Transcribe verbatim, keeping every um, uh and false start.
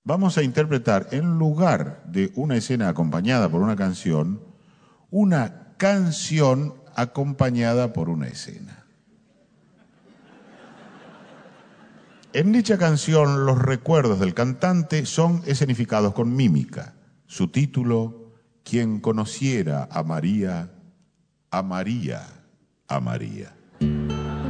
Vamos a interpretar, en lugar de una escena acompañada por una canción, una canción acompañada por una escena. En dicha canción, los recuerdos del cantante son escenificados con mímica. Su título, Quien conociera a María, amaría a María.